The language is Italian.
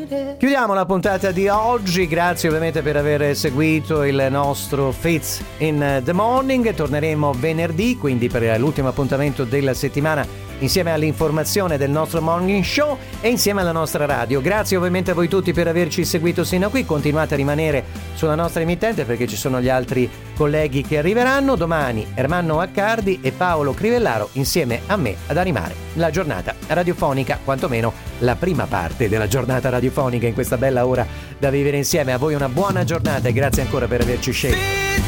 Chiudiamo la puntata di oggi, grazie ovviamente per aver seguito il nostro Fits in the Morning. Torneremo venerdì, quindi per l'ultimo appuntamento della settimana, insieme all'informazione del nostro Morning Show e insieme alla nostra radio. Grazie ovviamente a voi tutti per averci seguito sino a qui, continuate a rimanere sulla nostra emittente perché ci sono gli altri colleghi che arriveranno. Domani Ermanno Accardi e Paolo Crivellaro insieme a me ad animare la giornata radiofonica, quantomeno la prima parte della giornata radiofonica in questa bella ora da vivere insieme. A voi una buona giornata e grazie ancora per averci scelto.